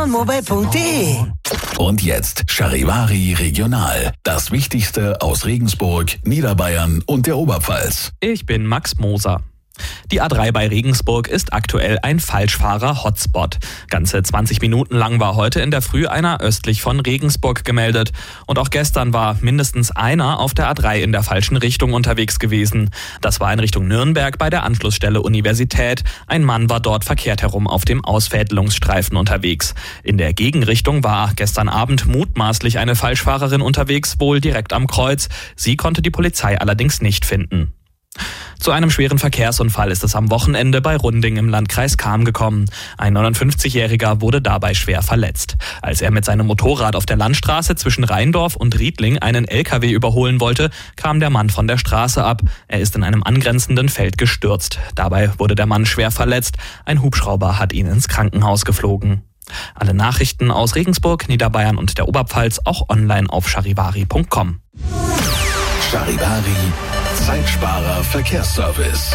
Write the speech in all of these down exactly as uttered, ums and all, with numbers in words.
mobile punkt de. Und jetzt Charivari Regional. Das Wichtigste aus Regensburg, Niederbayern und der Oberpfalz. Ich bin Max Moser. Die A drei bei Regensburg ist aktuell ein Falschfahrer-Hotspot. Ganze zwanzig Minuten lang war heute in der Früh einer östlich von Regensburg gemeldet. Und auch gestern war mindestens einer auf der A drei in der falschen Richtung unterwegs gewesen. Das war in Richtung Nürnberg bei der Anschlussstelle Universität. Ein Mann war dort verkehrt herum auf dem Ausfädelungsstreifen unterwegs. In der Gegenrichtung war gestern Abend mutmaßlich eine Falschfahrerin unterwegs, wohl direkt am Kreuz. Sie konnte die Polizei allerdings nicht finden. Zu einem schweren Verkehrsunfall ist es am Wochenende bei Runding im Landkreis Cham gekommen. Ein neunundfünfzigjähriger wurde dabei schwer verletzt. Als er mit seinem Motorrad auf der Landstraße zwischen Rheindorf und Riedling einen L K W überholen wollte, kam der Mann von der Straße ab. Er ist in einem angrenzenden Feld gestürzt. Dabei wurde der Mann schwer verletzt. Ein Hubschrauber hat ihn ins Krankenhaus geflogen. Alle Nachrichten aus Regensburg, Niederbayern und der Oberpfalz auch online auf charivari punkt com. Charivari Zeitsparer Verkehrsservice.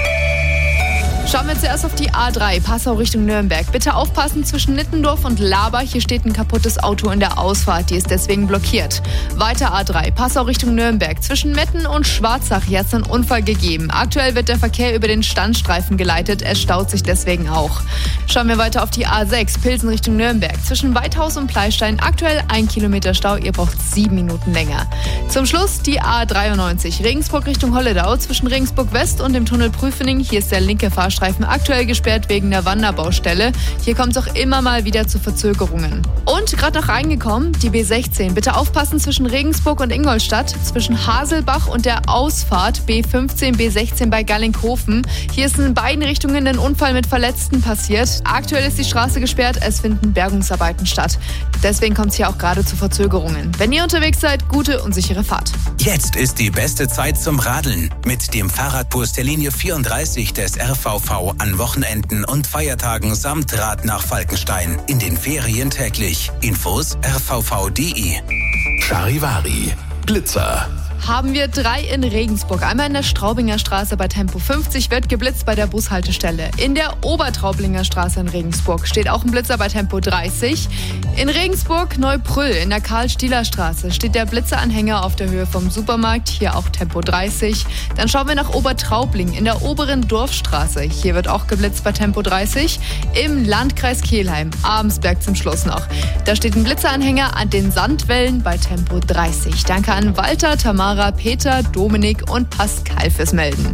Schauen wir zuerst auf die A drei, Passau Richtung Nürnberg. Bitte aufpassen zwischen Nittendorf und Labach. Hier steht ein kaputtes Auto in der Ausfahrt, die ist deswegen blockiert. Weiter A drei, Passau Richtung Nürnberg. Zwischen Metten und Schwarzach hier hat es einen Unfall gegeben. Aktuell wird der Verkehr über den Standstreifen geleitet, es staut sich deswegen auch. Schauen wir weiter auf die A sechs, Pilsen Richtung Nürnberg. Zwischen Weidhaus und Pleistein aktuell ein Kilometer Stau, ihr braucht sieben Minuten länger. Zum Schluss die A dreiundneunzig, Regensburg Richtung Holledau. Zwischen Regensburg West und dem Tunnel Prüfening, hier ist der linke Fahrstreifen aktuell gesperrt wegen der Wanderbaustelle. Hier kommt es auch immer mal wieder zu Verzögerungen. Und gerade noch reingekommen, die B sechzehn. Bitte aufpassen zwischen Regensburg und Ingolstadt, zwischen Haselbach und der Ausfahrt B fünfzehn, B sechzehn bei Gallinghofen. Hier ist in beiden Richtungen ein Unfall mit Verletzten passiert. Aktuell ist die Straße gesperrt, es finden Bergungsarbeiten statt. Deswegen kommt es hier auch gerade zu Verzögerungen. Wenn ihr unterwegs seid, gute und sichere Fahrt. Jetzt ist die beste Zeit zum Radeln. Mit dem Fahrradbus der Linie vierunddreißig des R V V an Wochenenden und Feiertagen samt Rad nach Falkenstein. In den Ferien täglich. Infos r v v punkt de. Charivari Blitzer. Haben wir drei in Regensburg. Einmal in der Straubinger Straße bei Tempo fünfzig wird geblitzt bei der Bushaltestelle. In der Obertraublinger Straße in Regensburg steht auch ein Blitzer bei Tempo dreißig. In Regensburg Neubrüll in der Karl-Stieler Straße steht der Blitzeranhänger auf der Höhe vom Supermarkt, hier auch Tempo dreißig. Dann schauen wir nach Obertraubling in der oberen Dorfstraße. Hier wird auch geblitzt bei Tempo dreißig. Im Landkreis Kelheim, Abensberg zum Schluss noch. Da steht ein Blitzeranhänger an den Sandwellen bei Tempo dreißig. Danke an Walter, Tamara, Peter, Dominik und Pascal fürs Melden.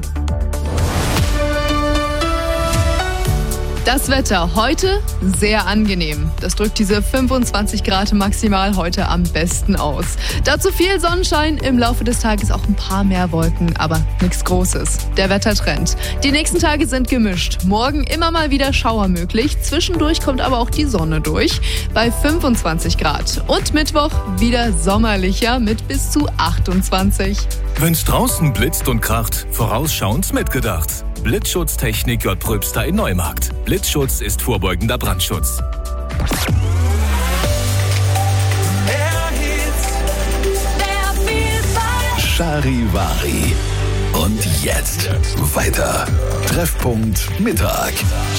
Das Wetter heute sehr angenehm. Das drückt diese fünfundzwanzig Grad maximal heute am besten aus. Dazu viel Sonnenschein, im Laufe des Tages auch ein paar mehr Wolken, aber nichts Großes. Der Wettertrend. Die nächsten Tage sind gemischt. Morgen immer mal wieder Schauer möglich. Zwischendurch kommt aber auch die Sonne durch bei fünfundzwanzig Grad. Und Mittwoch wieder sommerlicher mit bis zu achtundzwanzig. Wenn's draußen blitzt und kracht, vorausschauend mitgedacht. Blitzschutztechnik J. Pröbster in Neumarkt. Blitzschutz ist vorbeugender Brandschutz. Charivari. Und jetzt weiter. Treffpunkt Mittag.